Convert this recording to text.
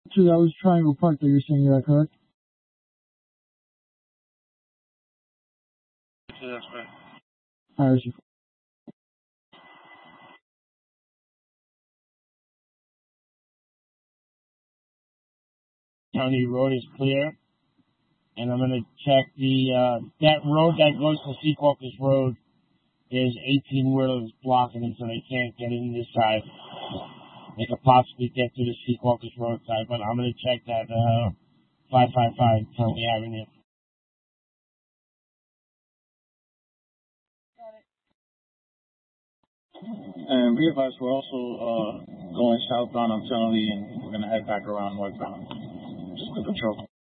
So that was Triangle Park that you're saying, is that correct? Yeah, that's right. Alright, County Road is clear, and I'm gonna check the that road that goes to Secaucus Road. There's 18 wheelers blocking them, so they can't get in this side. They could possibly get to the Secaucus Road side, but I'm gonna check that 555 County Avenue. And be advised, we're also going southbound on Kennedy, and we're going to head back around northbound. Just to control.